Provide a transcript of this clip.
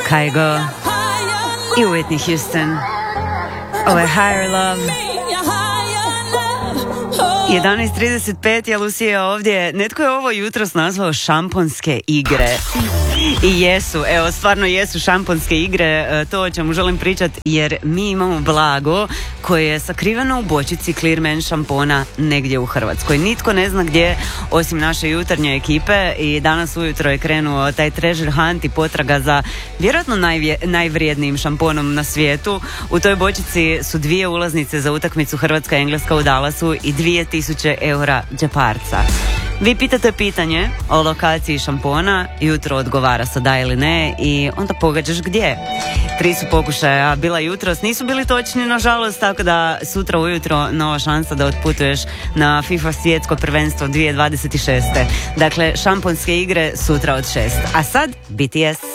Kygo i Whitney Houston. Ovo je Higher Love. 11:35 je Lucija ovdje. Netko je ovo jutros nazvao šamponske igre. I jesu, evo, stvarno jesu šamponske igre, to o čemu želim pričati, jer mi imamo blago koje je sakriveno u bočici Clearman šampona negdje u Hrvatskoj. Nitko ne zna gdje, osim naše jutarnje ekipe, i danas ujutro je krenuo taj treasure hunt i potraga za vjerojatno najvrijednijim šamponom na svijetu. U toj bočici su 2 ulaznice za utakmicu Hrvatska-Engleska u Dallasu i 2000 eura džeparca. Vi pitate pitanje o lokaciji šampona, jutro odgovara sa da ili ne i onda pogađaš gdje. 3 su pokušaja bila jutros, nisu bili točni nažalost, tako da sutra ujutro nova šansa da otputuješ na FIFA svjetsko prvenstvo 2026. Dakle, šamponske igre sutra od 6. A sad BTS.